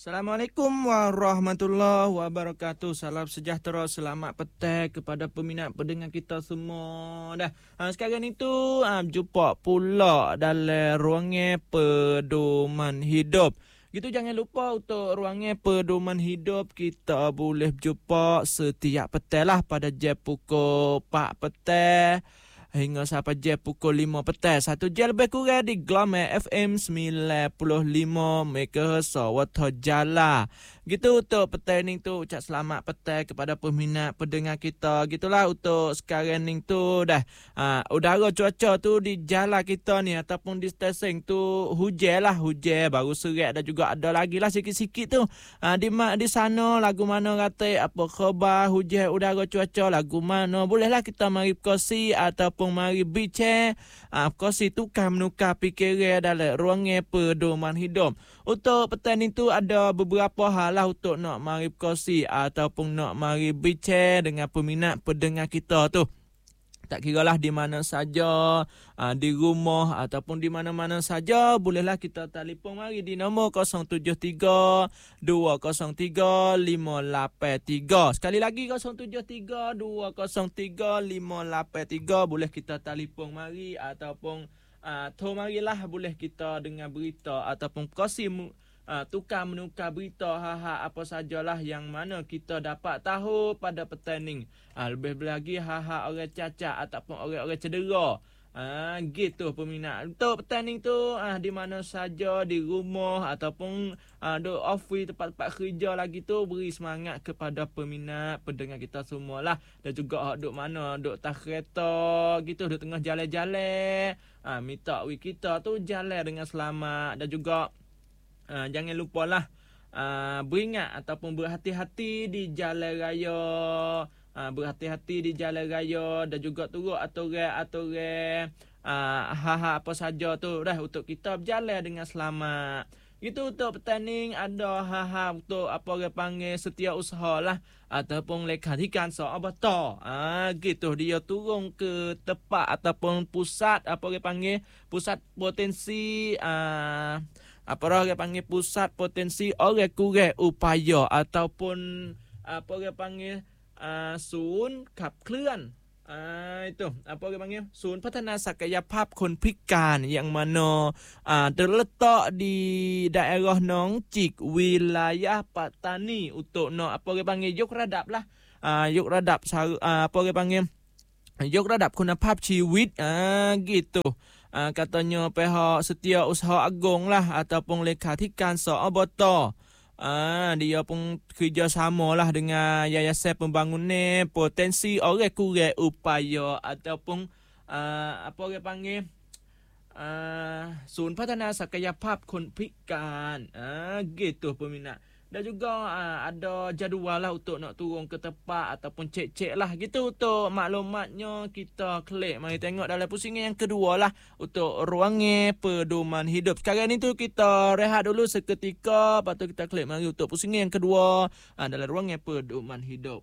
Assalamualaikum warahmatullahi wabarakatuh. Salam sejahtera, selamat petang kepada peminat pendengar kita semua. Sekarang itu jumpa pula dalam ruangan pedoman hidup. Gitu jangan lupa untuk ruangan pedoman hidup kita boleh jumpa setiap petang lah pada jam pukul 4 petang hingga sampai jam pukul 5 petang. Satu jam lebih kurang di Glamour FM 95 MHz Watho Jala. Gitu untuk petang ni tu ucap selamat petang kepada peminat pendengar kita. Gitulah untuk sekarang ni tu dah. Udara cuaca tu di jala kita ni ataupun di stesen tu hujan lah, hujan baru serat dan juga ada lagi lah sikit-sikit tu. Di sana lagu mana kata apa khabar hujan udara cuaca lagu mana bolehlah kita mari kongsi ataupun mari bincang kongsi tukar menukar fikiran dalam ruangan pedoman hidup. Untuk petang itu ada beberapa hal lah untuk nak mari kongsi ataupun nak mari bincang dengan peminat pendengar kita tu. Tak kiralah di mana saja, di rumah ataupun di mana-mana saja, bolehlah kita telefon mari di nombor 073 203 583. Sekali lagi 073 203 583. Boleh kita telefon mari ataupun tu marilah boleh kita dengar berita ataupun kongsi tukar menukar berita apa sajalah yang mana kita dapat tahu pada petang ni. Lebih lagi orang cacat ataupun orang-orang cedera. Gitu peminat. Untuk petang ni tu di mana saja, di rumah ataupun di office, tempat-tempat kerja lagi tu, beri semangat kepada peminat pendengar kita semualah. Dan juga duk mana, duk tak kereta gitu, duk tengah jalan-jalan. Minta kita tu jalan dengan selamat. Dan juga jangan lupalah beringat ataupun berhati-hati di jalan raya. Berhati-hati di jalan raya dan juga turut aturan-aturan apa saja tu dah untuk kita berjalan dengan selamat. Itu untuk petang ada hal-hal untuk apa orang panggil setiausaha lah ataupun lekadikan seabata. Gitu dia turun ke tempat ataupun pusat apa orang panggil pusat potensi apa orang panggil pusat potensi orang kurang upaya ataupun apa orang panggil sun ขับเคลื่อน itu apa orang panggil sun พัฒนาศักยภาพคนพิการ yang mana terletak di daerah Nong Cik wilayah Patani untuk nak apa orang panggil yuk radap lah yuk radap apa orang panggil yuk radap คุณภาพชีวิต gitu. Katanya pihak setiausaha agung lah ataupun lekadikan seabata. Dia pun kerjasama lah dengan Yayasan Pembangunan Potensi Orang Kurang Upaya ataupun apa orang panggil ศูนย์พัฒนาศักยภาพคนพิการ gitu peminat. Dan juga ada jadual lah untuk nak turun ke tempat ataupun cek-cek lah gitu. Untuk maklumatnya kita klik mari tengok dalam pusingan yang kedua lah untuk ruangan pedoman hidup. Sekarang ni tu kita rehat dulu seketika, lepas tu kita klik mari untuk pusingan yang kedua dalam ruangan pedoman hidup.